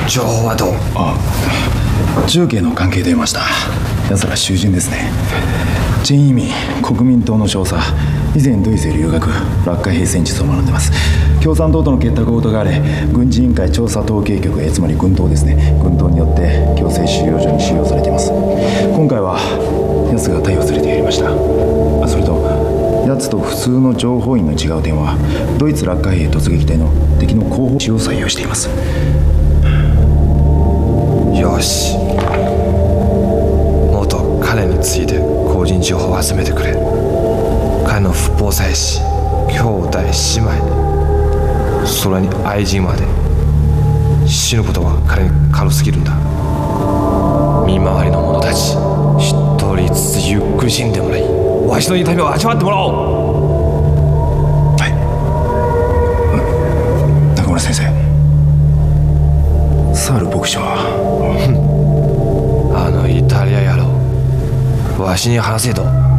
情報はどう？ 中継の関係で得ました。奴ら囚人ですね。チェン・イミン、国民党の少佐、以前ドイツへ留学、落下兵戦術を学んでます。共産党との結託を疑われ、軍事委員会調査統計局へ、つまり軍党ですね、軍党によって強制収容所に収容されています。今回は奴が逮捕されてやりました。それと奴と普通の情報員の違う点は、ドイツ落下兵突撃隊の敵の後方支を採用しています。 よし、もっと彼について個人情報を集めてくれ。彼の不法妻子、兄弟姉妹、それに愛人まで。死ぬことは彼に軽すぎるんだ。見回りの者たち、一人ずつゆっくり死んでもらい、わしの痛みを味わってもらおう。 はい。中村先生、サール牧師はあのイタリア野郎、わしに話せと。